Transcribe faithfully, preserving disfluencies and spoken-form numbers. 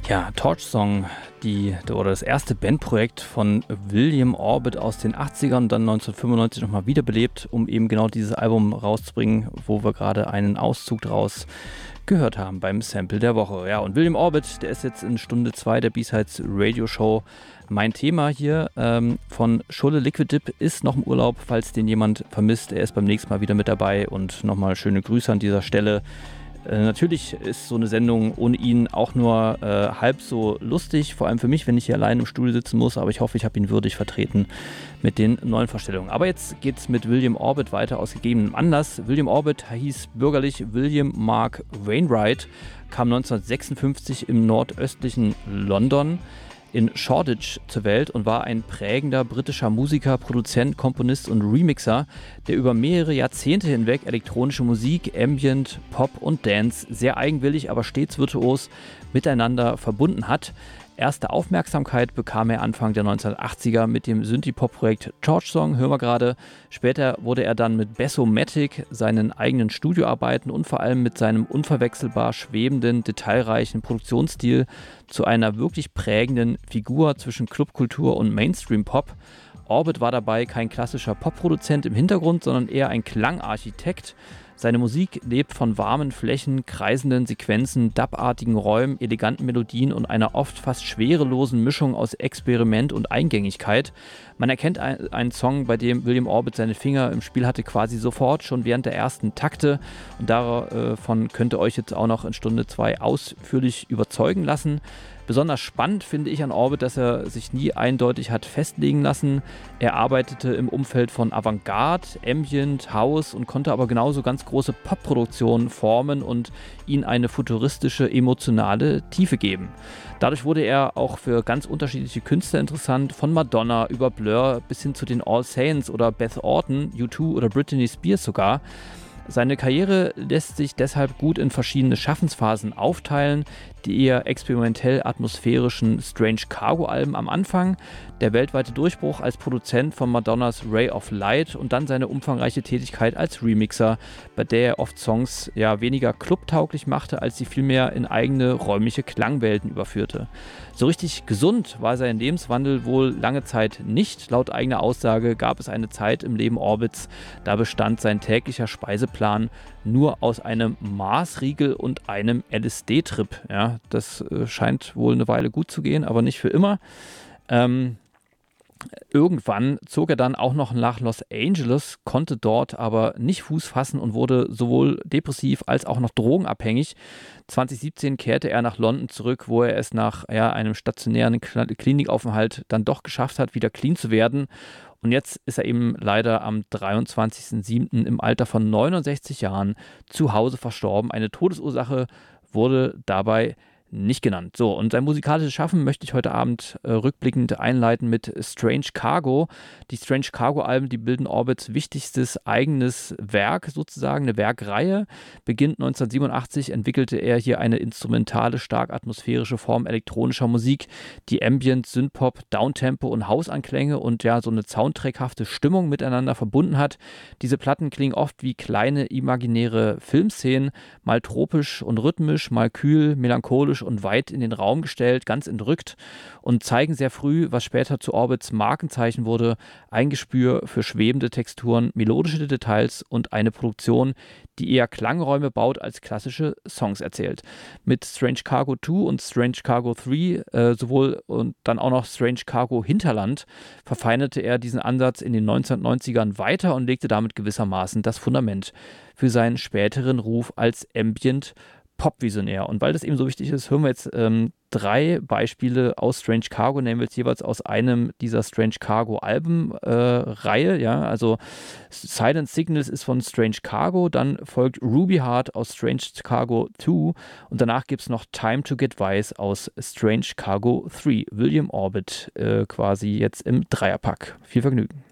Ja, Torch Song, die, oder das erste Bandprojekt von William Orbit aus den achtzigern und dann neunzehnhundertfünfundneunzig nochmal wiederbelebt, um eben genau dieses Album rauszubringen, wo wir gerade einen Auszug draus gehört haben beim Sample der Woche. Ja, und William Orbit, der ist jetzt in Stunde zwei der B-Sides Radio Show. Mein Thema hier ähm, von Schulle Liquid Dip ist noch im Urlaub, falls den jemand vermisst. Er ist beim nächsten Mal wieder mit dabei und nochmal schöne Grüße an dieser Stelle. Äh, natürlich ist so eine Sendung ohne ihn auch nur äh, halb so lustig, vor allem für mich, wenn ich hier allein im Studio sitzen muss, aber ich hoffe, ich habe ihn würdig vertreten mit den neuen Vorstellungen. Aber jetzt geht's mit William Orbit weiter aus gegebenem Anlass. William Orbit hieß bürgerlich William Mark Wainwright, kam neunzehnhundertsechsundfünfzig im nordöstlichen London in Shoreditch zur Welt und war ein prägender britischer Musiker, Produzent, Komponist und Remixer, der über mehrere Jahrzehnte hinweg elektronische Musik, Ambient, Pop und Dance sehr eigenwillig, aber stets virtuos miteinander verbunden hat. Erste Aufmerksamkeit bekam er Anfang der neunzehnhundertachtziger mit dem Synthie-Pop-Projekt Torch Song, hören wir gerade. Später wurde er dann mit Bessomatic, seinen eigenen Studioarbeiten und vor allem mit seinem unverwechselbar schwebenden, detailreichen Produktionsstil zu einer wirklich prägenden Figur zwischen Clubkultur und Mainstream-Pop. Orbit war dabei kein klassischer Popproduzent im Hintergrund, sondern eher ein Klangarchitekt. Seine Musik lebt von warmen Flächen, kreisenden Sequenzen, dub-artigen Räumen, eleganten Melodien und einer oft fast schwerelosen Mischung aus Experiment und Eingängigkeit. Man erkennt ein, einen Song, bei dem William Orbit seine Finger im Spiel hatte, quasi sofort, schon während der ersten Takte. Und davon könnt ihr euch jetzt auch noch in Stunde zwei ausführlich überzeugen lassen. Besonders spannend finde ich an Orbit, dass er sich nie eindeutig hat festlegen lassen. Er arbeitete im Umfeld von Avantgarde, Ambient, House und konnte aber genauso ganz große Popproduktionen formen und ihnen eine futuristische, emotionale Tiefe geben. Dadurch wurde er auch für ganz unterschiedliche Künstler interessant, von Madonna über Blur bis hin zu den All Saints oder Beth Orton, U zwei oder Britney Spears sogar. Seine Karriere lässt sich deshalb gut in verschiedene Schaffensphasen aufteilen, die eher experimentell atmosphärischen Strange Cargo-Alben am Anfang, der weltweite Durchbruch als Produzent von Madonnas Ray of Light und dann seine umfangreiche Tätigkeit als Remixer, bei der er oft Songs ja weniger clubtauglich machte, als sie vielmehr in eigene räumliche Klangwelten überführte. So richtig gesund war sein Lebenswandel wohl lange Zeit nicht. Laut eigener Aussage gab es eine Zeit im Leben Orbits, da bestand sein täglicher Speiseplan nur aus einem Maßriegel und einem L S D-Trip. Ja, das äh, scheint wohl eine Weile gut zu gehen, aber nicht für immer. Ähm, Irgendwann zog er dann auch noch nach Los Angeles, konnte dort aber nicht Fuß fassen und wurde sowohl depressiv als auch noch drogenabhängig. zwanzig siebzehn kehrte er nach London zurück, wo er es nach ja, einem stationären Klinikaufenthalt dann doch geschafft hat, wieder clean zu werden. Und jetzt ist er eben leider am dreiundzwanzigsten siebten im Alter von neunundsechzig Jahren zu Hause verstorben. Eine Todesursache wurde dabei nicht genannt. So, und sein musikalisches Schaffen möchte ich heute Abend äh, rückblickend einleiten mit Strange Cargo. Die Strange Cargo-Alben, die bilden Orbits wichtigstes eigenes Werk sozusagen, eine Werkreihe. Beginnt neunzehnhundertsiebenundachtzig entwickelte er hier eine instrumentale, stark atmosphärische Form elektronischer Musik, die Ambient, Synthpop, Downtempo und Hausanklänge und ja so eine soundtrackhafte Stimmung miteinander verbunden hat. Diese Platten klingen oft wie kleine imaginäre Filmszenen, mal tropisch und rhythmisch, mal kühl, melancholisch und weit in den Raum gestellt, ganz entrückt und zeigen sehr früh, was später zu Orbits Markenzeichen wurde, ein Gespür für schwebende Texturen, melodische Details und eine Produktion, die eher Klangräume baut als klassische Songs erzählt. Mit Strange Cargo zwei und Strange Cargo drei, äh, sowohl und dann auch noch Strange Cargo Hinterland, verfeinerte er diesen Ansatz in den neunzehnhundertneunzigern weiter und legte damit gewissermaßen das Fundament für seinen späteren Ruf als Ambient Pop-Visionär. Und weil das eben so wichtig ist, hören wir jetzt ähm, drei Beispiele aus Strange Cargo, nehmen wir jetzt jeweils aus einem dieser Strange Cargo Alben-Reihe. Äh, ja, also Silent Signals ist von Strange Cargo, dann folgt Ruby Heart aus Strange Cargo zwei und danach gibt es noch Time to Get Wise aus Strange Cargo drei. William Orbit äh, quasi jetzt im Dreierpack. Viel Vergnügen.